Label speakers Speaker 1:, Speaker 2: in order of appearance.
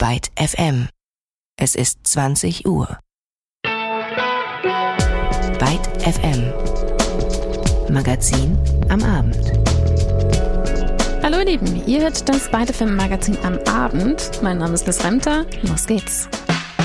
Speaker 1: Byte FM. Es ist 20 Uhr. Byte FM. Magazin am Abend.
Speaker 2: Hallo ihr Lieben, ihr hört das Byte FM Magazin am Abend. Mein Name ist Liz Remter. Los geht's.